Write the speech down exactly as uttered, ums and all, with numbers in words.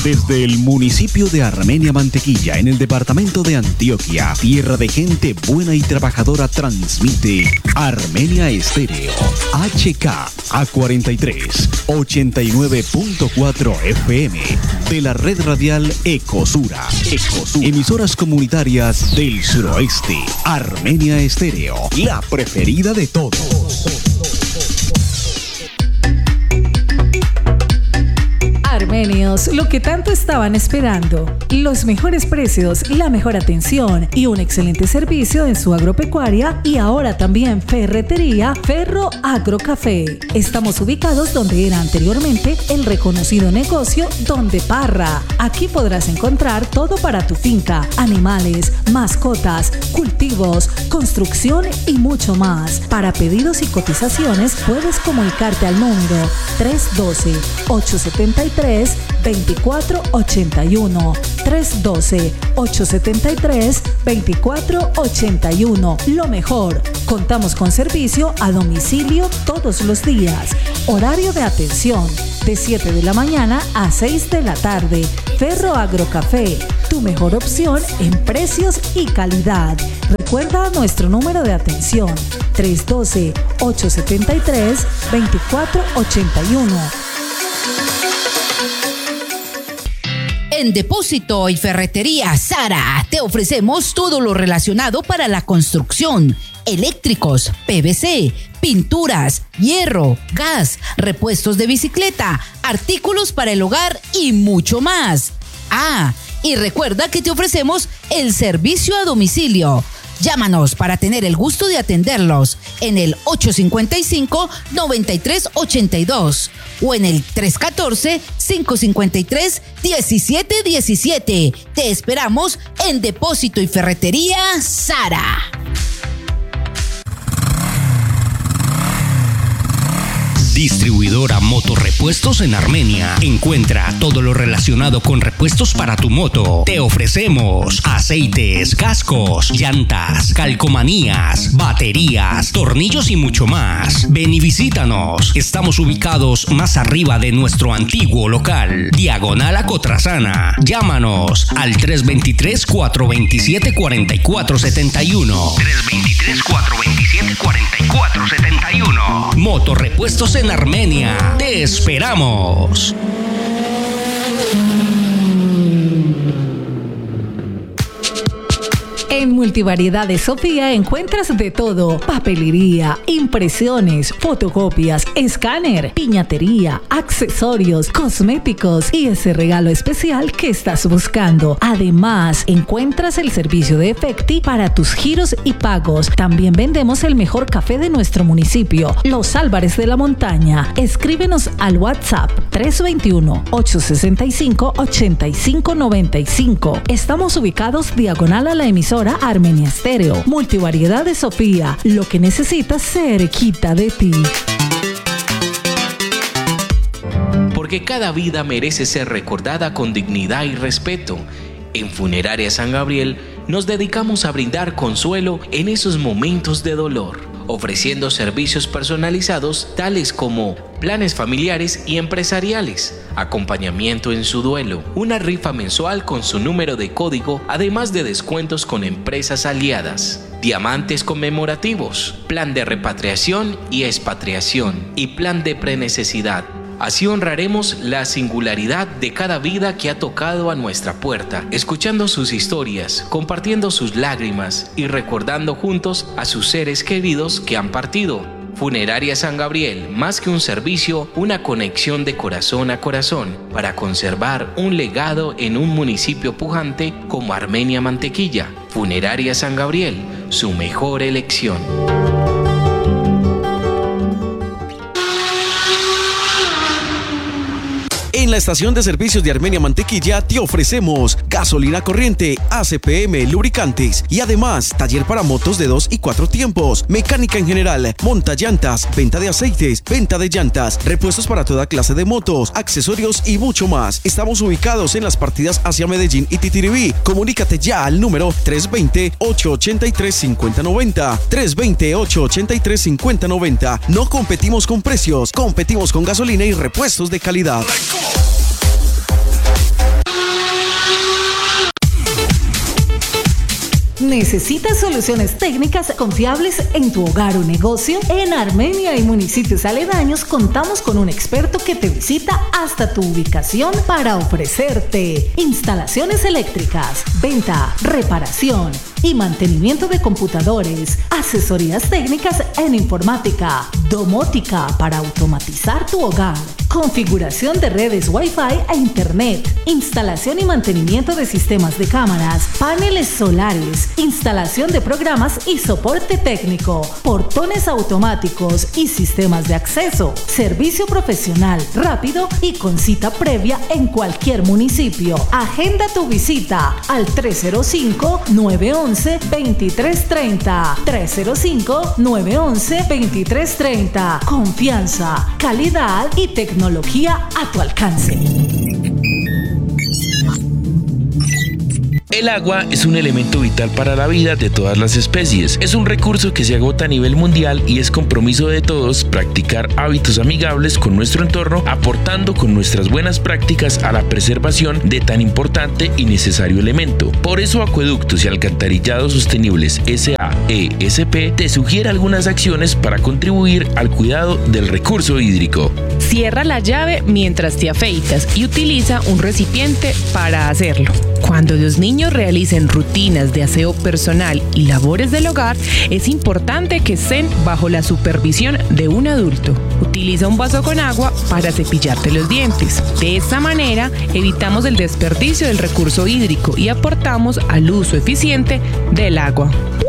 Desde el municipio de Armenia Mantequilla, en el departamento de Antioquia, tierra de gente buena y trabajadora, transmite Armenia Estéreo, H K A cuarenta y tres, ochenta y nueve punto cuatro F M, de la red radial Ecosura. Ecosura. Emisoras comunitarias del suroeste. Armenia Estéreo, la preferida de todos. Armenios, lo que tanto estaban esperando. Los mejores precios, la mejor atención y un excelente servicio en su agropecuaria y ahora también ferretería Ferro Agrocafé. Estamos ubicados donde era anteriormente el reconocido negocio Donde Parra. Aquí podrás encontrar todo para tu finca, animales, mascotas, cultivos, construcción y mucho más. Para pedidos y cotizaciones puedes comunicarte al número tres uno dos, ocho siete tres, dos cuatro ocho uno, tres uno dos, ocho siete tres, dos cuatro ocho uno. Lo mejor, contamos con servicio a domicilio todos los días. Horario de atención de siete de la mañana a seis de la tarde. Ferro Agrocafé, tu mejor opción en precios y calidad. Recuerda nuestro número de atención tres uno dos, ocho siete tres, dos cuatro ocho uno. En Depósito y Ferretería Sara te ofrecemos todo lo relacionado para la construcción: eléctricos, P V C, pinturas, hierro, gas, repuestos de bicicleta, artículos para el hogar y mucho más. Ah, y recuerda que te ofrecemos el servicio a domicilio. Llámanos para tener el gusto de atenderlos en el ocho cinco cinco, nueve tres ocho dos o en el tres uno cuatro, cinco cinco tres, uno siete uno siete. Te esperamos en Depósito y Ferretería Sara. Distribuidora Motorrepuestos en Armenia. Encuentra todo lo relacionado con repuestos para tu moto. Te ofrecemos aceites, cascos, llantas, calcomanías, baterías, tornillos y mucho más. Ven y visítanos. Estamos ubicados más arriba de nuestro antiguo local, diagonal a Cotrasana. Llámanos al tres dos tres, cuatro dos siete, cuatro cuatro siete uno. tres dos tres, cuatro dos siete, cuatro cuatro siete uno. Motorrepuestos en Armenia. Te esperamos. En Multivariedades Sofía encuentras de todo: papelería, impresiones, fotocopias, escáner, piñatería, accesorios, cosméticos y ese regalo especial que estás buscando. Además, encuentras el servicio de Efecti para tus giros y pagos. También vendemos el mejor café de nuestro municipio, Los Álvarez de la Montaña. Escríbenos al WhatsApp tres dos uno, ocho seis cinco, ocho cinco nueve cinco. Estamos ubicados diagonal a la emisora Armenia Estéreo. Multivariedades Sofía, lo que necesitas cerquita de ti. Porque cada vida merece ser recordada con dignidad y respeto. En Funeraria San Gabriel nos dedicamos a brindar consuelo en esos momentos de dolor, ofreciendo servicios personalizados tales como planes familiares y empresariales, acompañamiento en su duelo, una rifa mensual con su número de código, además de descuentos con empresas aliadas, diamantes conmemorativos, plan de repatriación y expatriación y plan de prenecesidad. Así honraremos la singularidad de cada vida que ha tocado a nuestra puerta, escuchando sus historias, compartiendo sus lágrimas y recordando juntos a sus seres queridos que han partido. Funeraria San Gabriel, más que un servicio, una conexión de corazón a corazón para conservar un legado en un municipio pujante como Armenia Mantequilla. Funeraria San Gabriel, su mejor elección. En la estación de servicios de Armenia Mantequilla te ofrecemos gasolina corriente, A C P M, lubricantes y además taller para motos de dos y cuatro tiempos, mecánica en general, montallantas, venta de aceites, venta de llantas, repuestos para toda clase de motos, accesorios y mucho más. Estamos ubicados en las partidas hacia Medellín y Titiribí. Comunícate ya al número tres dos cero, ocho ocho tres, cinco cero nueve cero, tres dos cero, ocho ocho tres, cinco cero nueve cero. No competimos con precios, competimos con gasolina y repuestos de calidad. ¿Necesitas soluciones técnicas confiables en tu hogar o negocio? En Armenia y municipios aledaños contamos con un experto que te visita hasta tu ubicación para ofrecerte instalaciones eléctricas, venta, reparación y mantenimiento de computadores, asesorías técnicas en informática, domótica para automatizar tu hogar, configuración de redes Wi-Fi e Internet, instalación y mantenimiento de sistemas de cámaras, paneles solares, instalación de programas y soporte técnico, portones automáticos y sistemas de acceso, servicio profesional, rápido y con cita previa en cualquier municipio. Agenda tu visita al tres cero cinco, nueve uno uno, dos tres tres cero, tres cero cinco, nueve uno uno, dos tres tres cero. Confianza, calidad y tecnología a tu alcance. El agua es un elemento vital para la vida de todas las especies. Es un recurso que se agota a nivel mundial y es compromiso de todos practicar hábitos amigables con nuestro entorno, aportando con nuestras buenas prácticas a la preservación de tan importante y necesario elemento. Por eso Acueductos y Alcantarillados Sostenibles S A E S P te sugiere algunas acciones para contribuir al cuidado del recurso hídrico. Cierra la llave mientras te afeitas y utiliza un recipiente para hacerlo. Cuando los niños realicen rutinas de aseo personal y labores del hogar, es importante que estén bajo la supervisión de un adulto. Utiliza un vaso con agua para cepillarte los dientes. De esta manera, evitamos el desperdicio del recurso hídrico y aportamos al uso eficiente del agua.